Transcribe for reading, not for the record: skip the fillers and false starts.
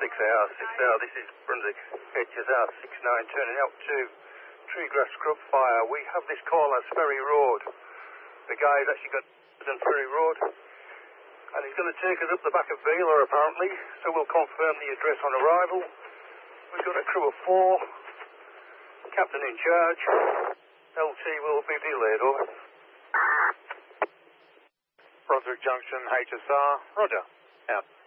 6AR, this is Brunswick, HSR 69, turning out to Treegrass Scrub Fire. We have this call as Ferry Road. The guy's actually got on Ferry Road, and he's going to take us up the back of Vela apparently, so we'll confirm the address on arrival. We've got a crew of 4, captain in charge. LT will be delayed, over. Brunswick Junction, HSR, roger, out.